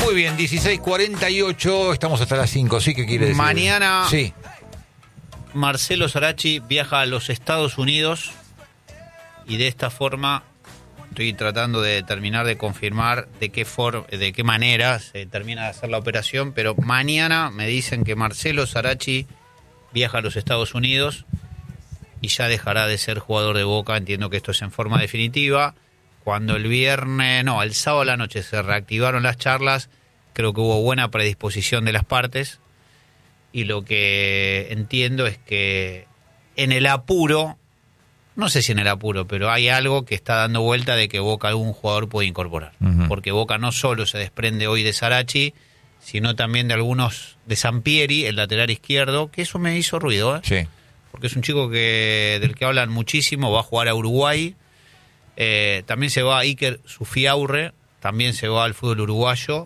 Muy bien, 16:48, estamos hasta las 5, ¿sí? ¿Qué quiere decir? Mañana Sí. Marcelo Sarachi viaja a los Estados Unidos y de esta forma estoy tratando de terminar de confirmar de qué manera se termina de hacer la operación, pero mañana me dicen que Marcelo Sarachi viaja a los Estados Unidos y ya dejará de ser jugador de Boca. Entiendo que esto es en forma definitiva. Cuando el sábado a la noche se reactivaron las charlas, creo que hubo buena predisposición de las partes y lo que entiendo es que en el apuro, no sé si en el apuro, pero hay algo que está dando vuelta de que Boca algún jugador puede incorporar. Porque Boca no solo se desprende hoy de Sarachi, sino también de algunos, de Sampieri, el lateral izquierdo, que eso me hizo ruido, ¿eh? Sí. Porque es un chico del que hablan muchísimo, va a jugar a Uruguay. También se va a Iker Sufiaurre, también se va al fútbol uruguayo.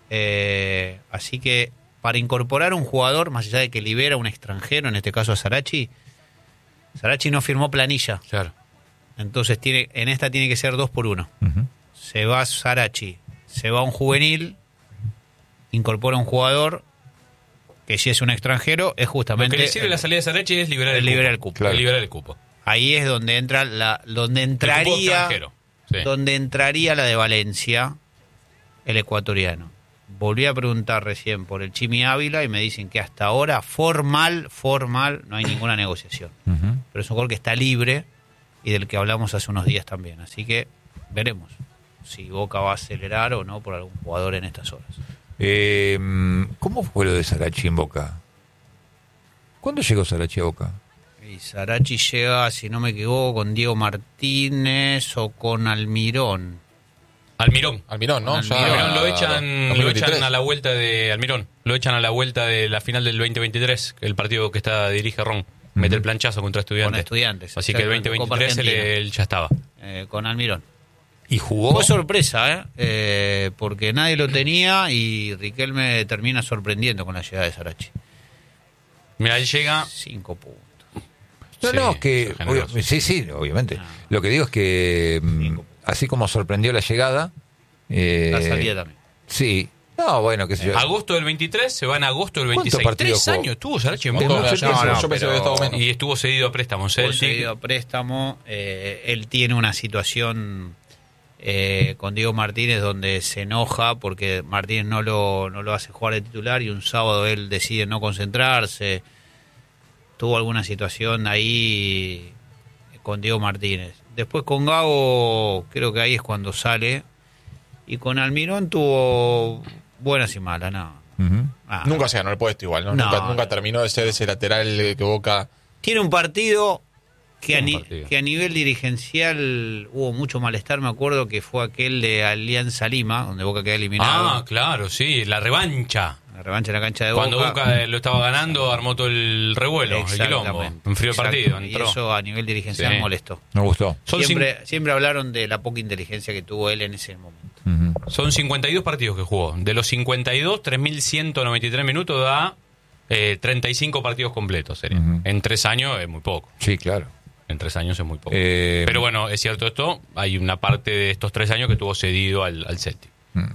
Así que para incorporar un jugador, más allá de que libera un extranjero, en este caso a Sarachi no firmó planilla. Claro. Entonces en esta tiene que ser 2 por 1. Se va Sarachi, se va un juvenil, incorpora un jugador que si es un extranjero es justamente... Lo que le sirve la salida de Sarachi es liberar el cupo. Claro. Liberar el cupo. Ahí es donde entra donde entraría la de Valencia, el ecuatoriano. Volví a preguntar recién por el Chimi Ávila y me dicen que hasta ahora formal no hay ninguna negociación. Pero es un jugador que está libre y del que hablamos hace unos días también. Así que veremos si Boca va a acelerar o no por algún jugador en estas horas. ¿Cómo fue lo de Sarachi en Boca? ¿Cuándo llegó Sarachi a Boca? Y Sarachi llega, si no me equivoco, con Diego Martínez o con Almirón. Almirón, ¿no? Almirón lo echan 2023. a la vuelta de Almirón. Lo echan a la vuelta de la final del 2023, el partido que dirige Ron. Mete el planchazo contra Estudiantes. Con Estudiantes. Así que el 2023 él ya estaba. Con Almirón. ¿Y jugó? Fue sorpresa, porque nadie lo tenía y Riquelme termina sorprendiendo con la llegada de Sarachi. Mira, él llega... 5 puntos. No, Sí, que... Sí, obviamente. Lo que digo es que, así como sorprendió la llegada... La salida también. Sí. No, bueno, qué sé yo. Agosto del 23, se va en agosto del ¿Cuántos 26. partidos 3 jugó? años estuvo Sarachi en Yo Boca. pensé que había estado menos. Y estuvo cedido a préstamo. Estuvo cedido a préstamo. Él tiene una situación con Diego Martínez donde se enoja porque Martínez no lo hace jugar de titular y un sábado él decide no concentrarse. Tuvo alguna situación ahí con Diego Martínez. Después con Gago creo que ahí es cuando sale. Y con Almirón tuvo buenas y malas, no. Nunca se ganó el puesto igual, ¿no? Nunca terminó de ser ese lateral que Boca... Tiene un partido que a nivel dirigencial hubo mucho malestar. Me acuerdo que fue aquel de Alianza Lima, donde Boca quedó eliminado. Ah, claro, sí, la revancha. La revancha en la cancha de Boca. Cuando Boca lo estaba ganando, armó todo el revuelo, el quilombo. Enfrió el partido, Y entró. eso a nivel dirigencial molestó. Me gustó. Siempre hablaron de la poca inteligencia que tuvo él en ese momento. Son 52 partidos que jugó. De los 52, 3.193 minutos da 35 partidos completos. En 3 años es muy poco. Sí, claro. En 3 años es muy poco. Pero bueno, es cierto esto, hay una parte de estos 3 años que tuvo cedido al Celtic.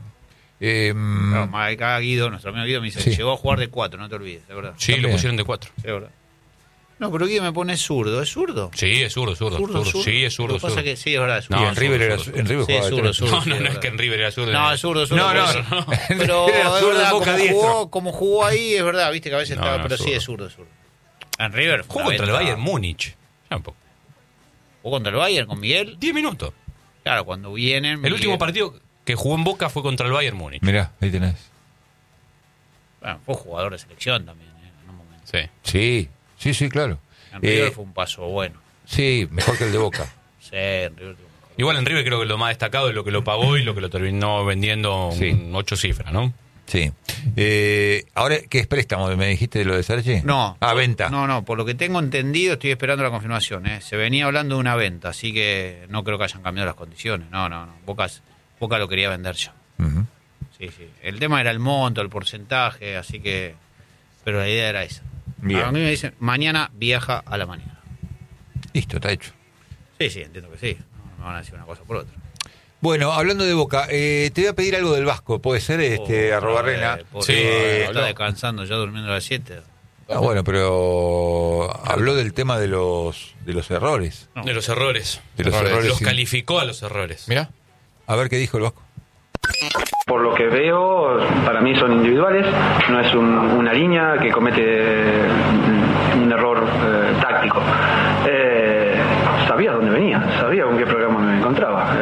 Acá Guido, nuestro amigo Guido me dice, llegó a jugar de 4, no te olvides, de verdad. Sí, También. lo pusieron de 4. Sí, de verdad. No, pero Guido me pone zurdo, ¿es zurdo? Sí, es zurdo. Sí, es zurdo. Lo que pasa que sí, es verdad, es zurdo. Y en River jugaba de zurdo. No, es que en River era zurdo. No, es zurdo. No. Pero Era es zurdo, verdad, Boca diestro. como jugó ahí, es verdad, viste que a veces No, estaba, no, pero zurdo. sí es zurdo. En River Jugó contra el Bayern Múnich. Ya un poco. ¿Jugó contra el Bayern con Miguel? 10 minutos. Claro, cuando vienen... El último partido que jugó en Boca fue contra el Bayern Múnich. Mirá, ahí tenés. Bueno, fue jugador de selección también, en un momento. Sí. Sí, claro. En River fue un paso bueno. Sí, mejor que el de Boca. Sí, en River tuvo mejor. Igual en River creo que lo más destacado es lo que lo pagó y lo que lo terminó vendiendo Sí. 8 cifras, ¿no? Sí. Ahora, ¿qué es préstamo? ¿Me dijiste de lo de Sarachi? No. Venta. No, por lo que tengo entendido, estoy esperando la confirmación. Se venía hablando de una venta, así que no creo que hayan cambiado las condiciones. No. Boca lo quería vender ya. Ujú. Sí. El tema era el monto, el porcentaje, así que... Pero la idea era esa. Bien. A mí me dicen, mañana viaja a la mañana. Listo, está hecho. Sí, entiendo que sí. No me van a decir una cosa por otra. Bueno, hablando de Boca, te voy a pedir algo del Vasco, ¿puede ser, @Rena? Sí, está habló. descansando, ya durmiendo a las 7. Bueno, pero habló del tema de los errores. De los errores. De los errores. Los calificó a los errores. Mira. A ver qué dijo el Vasco. Por lo que veo, para mí son individuales, no es una línea que comete un error táctico. Sabía dónde venía, sabía con qué programa me encontraba.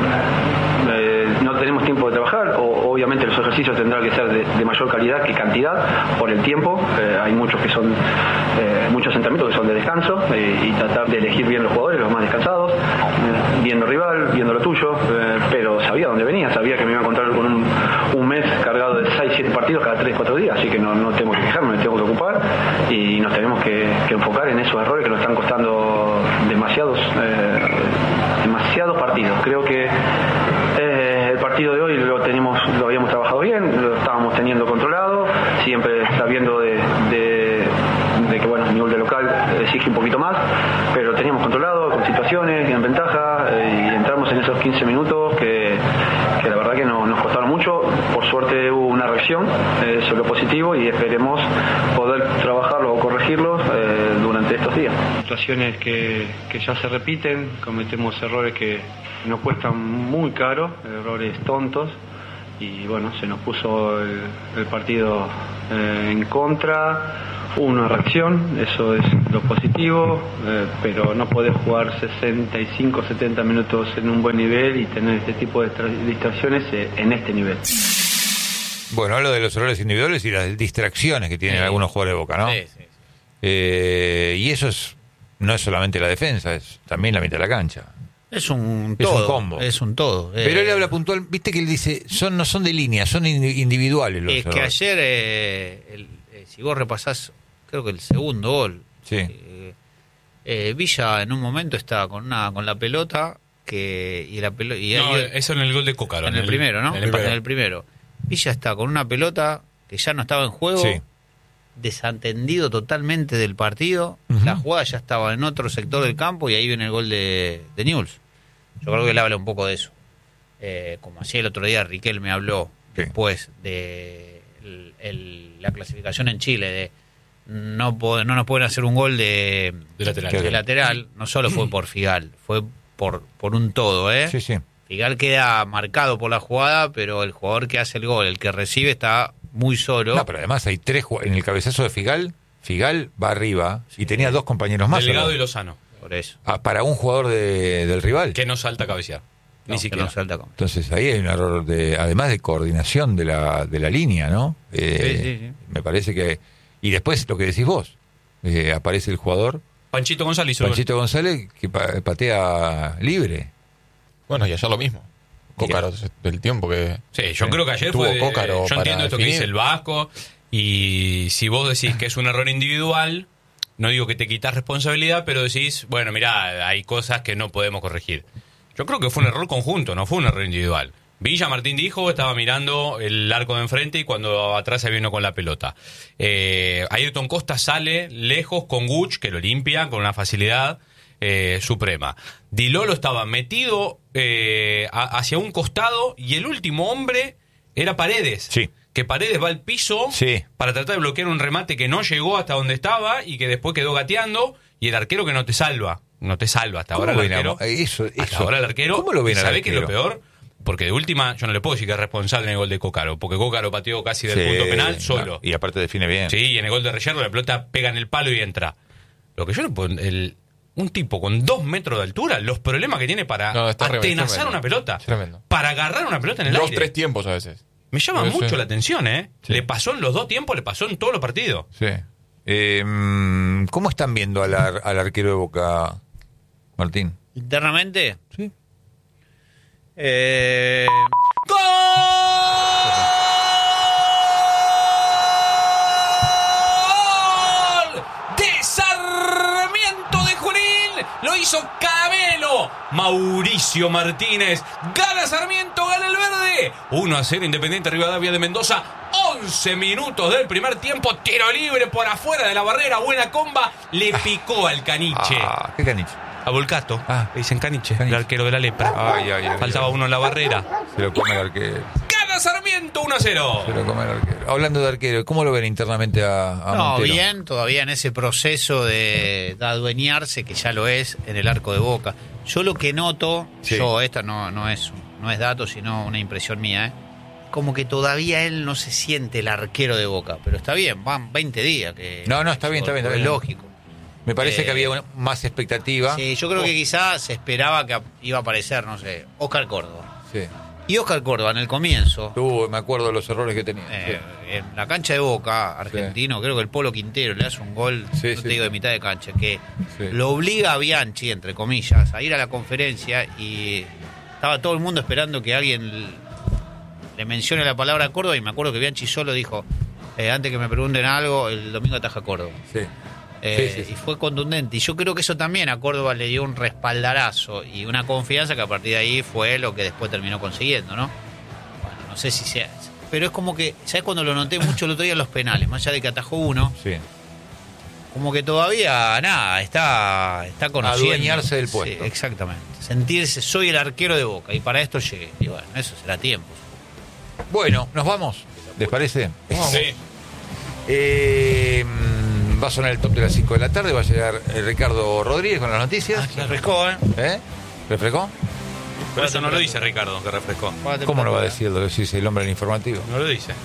No tenemos tiempo de trabajar, obviamente los ejercicios tendrán que ser de mayor calidad que cantidad por el tiempo. Hay muchos que son muchos entrenamientos que son de descanso y tratar de elegir bien los jugadores, los más descansados, viendo rival, viendo lo tuyo, pero sabía dónde venía, sabía que me iba a encontrar con un mes cargado de 6-7 partidos cada 3-4 días, así que no tengo que quejarme, me tengo que ocupar y nos tenemos que enfocar en esos errores que nos están costando demasiados partidos. Creo que el partido de hoy lo habíamos trabajado bien, lo estábamos teniendo controlado, siempre sabiendo de que bueno, el nivel de local exige un poquito más, pero teníamos controlado con situaciones en ventaja y entramos en esos 15 minutos que la verdad que nos costaron mucho. Por suerte hubo una reacción, eso es lo positivo, y esperemos poder trabajarlo o corregirlos durante estos días. Situaciones que ya se repiten, cometemos errores que nos cuestan muy caro, errores tontos, y bueno, se nos puso el partido en contra. Una reacción, eso es lo positivo, pero no podés jugar 65-70 minutos en un buen nivel y tener este tipo de distracciones en este nivel. Bueno, hablo de los errores individuales y las distracciones que tienen algunos jugadores de Boca, ¿no? Sí. Y eso no es solamente la defensa, es también la mitad de la cancha. Es un Es todo. un combo. Es un todo. Pero él habla puntual, viste que él dice, no son de línea, son individuales los Es que errores. ayer, si vos repasás, creo que el segundo gol, Sí. Villa en un momento estaba con la pelota Eso en el gol de Cócaro. en el primero, ¿no? En el En el primero. Villa está con una pelota que ya no estaba en juego, Sí. desentendido totalmente del partido. Ujú. La jugada ya estaba en otro sector del campo y ahí viene el gol de Newell's. Yo creo que él habla un poco de eso. Como hacía el otro día, Riquelme me habló Sí. después de la clasificación en Chile, de no nos pueden hacer un gol de lateral. No solo fue por Figal, fue por un todo, ¿eh? Sí, sí. Figal queda marcado por la jugada, pero el jugador que hace el gol, el que recibe, está muy solo. No, pero además hay en el cabezazo de Figal va arriba y tenía dos compañeros más. Delgado ¿o no? y Lozano. Por eso. Para un jugador del rival. Que no salta a cabecear. Ni No, siquiera. que no salta como. Entonces ahí hay un error además de coordinación de la línea, ¿no? Sí. Me parece que... Y después lo que decís vos, aparece el jugador, Panchito González hizo el gol. Panchito González, que patea libre. Bueno, y ayer lo mismo. Cócaro, del tiempo que... Sí, yo creo que ayer tuvo fue... Cócaro yo para entiendo esto que definir. dice el Vasco, y si vos decís que es un error individual, no digo que te quitas responsabilidad, pero decís, bueno, mirá, hay cosas que no podemos corregir. Yo creo que fue un error conjunto, no fue un error individual. Villa, Martín dijo, estaba mirando el arco de enfrente y cuando atrás se vino con la pelota. Ayrton Costa sale lejos con Guch, que lo limpia con una facilidad suprema. Di Lolo estaba metido hacia un costado y el último hombre era Paredes. Sí. Que Paredes va al piso Sí. para tratar de bloquear un remate que no llegó hasta donde estaba y que después quedó gateando, y el arquero que no te salva hasta ahora el ven a- arquero. eso? Hasta ahora el arquero. ¿Cómo lo ven ¿Y al sabe qué es lo arquero? peor? Porque de última, yo no le puedo decir que es responsable en el gol de Cócaro, porque Cócaro pateó casi del Sí, punto penal no, solo. y aparte define bien. Sí, y en el gol de Reyerro la pelota pega en el palo y entra. Lo que yo no puedo... un tipo con 2 metros de altura, los problemas que tiene para No, está atenazar tremendo. una pelota, Tremendo. para agarrar una pelota en el 2, aire. 3 tiempos a veces. Me llama Sí, mucho sí. la atención, ¿eh? Sí. Le pasó en los 2 tiempos, le pasó en todos los partidos. Sí. ¿Cómo están viendo al arquero de Boca, Martín? Internamente, Sí. ¡Gol! ¡De Sarmiento de Junín! ¡Lo hizo Cabelo! Mauricio Martínez. Gana Sarmiento, gana el verde. 1-0 Independiente Rivadavia de Mendoza. 11 minutos del primer tiempo. Tiro libre por afuera de la barrera. Buena comba. Le picó al caniche. ¿Qué caniche? A Volcato. Ah. Dicen Caniche, Caniche. el arquero de la lepra. Ay. Faltaba uno en la barrera. Se lo come el arquero. ¡Gana Sarmiento Se 1-0! lo come el arquero. Hablando de arquero, ¿cómo lo ven internamente a No, Montero? bien, todavía en ese proceso de adueñarse, que ya lo es, en el arco de Boca. Yo lo que noto, Sí. esta no es dato, sino una impresión mía, como que todavía él no se siente el arquero de Boca, pero está bien, van 20 días. Que No, está bien. Es lógico. Me parece que había más expectativa. Sí, yo creo que quizás se esperaba que iba a aparecer, no sé, Óscar Córdoba. Sí. Y Óscar Córdoba en el comienzo, Me acuerdo de los errores que tenía. en la cancha de Boca, argentino, creo que el Polo Quintero le hace un gol, Sí, no sí. te digo de mitad de cancha, que Sí. lo obliga a Bianchi, entre comillas, a ir a la conferencia y estaba todo el mundo esperando que alguien le mencione la palabra Córdoba y me acuerdo que Bianchi solo dijo, antes que me pregunten algo, el domingo ataja Córdoba. Sí. Y fue contundente. Y yo creo que eso también a Córdoba le dio un respaldarazo y una confianza que a partir de ahí fue lo que después terminó consiguiendo, ¿no? Bueno, no sé si sea... Pero es como que, ¿sabes cuando lo noté mucho el otro día en los penales? Más allá de que atajó uno, Sí. como que todavía, nada, está conociendo. Adueñarse del puesto. Sí, exactamente. Sentirse, soy el arquero de Boca y para esto llegué. Y bueno, eso será tiempo. Bueno, ¿nos vamos? ¿Les parece? Sí. Va a sonar el top de las 5 de la tarde. Va a llegar Ricardo Rodríguez con las noticias. Refrescó, ¿eh? ¿Eh? ¿Refrescó? Pero eso no lo dice Ricardo, que refrescó. ¿Cómo no va a decirlo? Lo dice el hombre del informativo. No lo dice.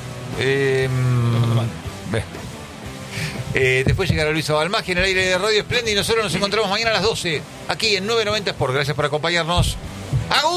Después llegará Luis Abalmagia en el aire de Radio Espléndido y nosotros nos encontramos mañana a las 12 aquí en 990 Sport. Gracias por acompañarnos. ¡Agur!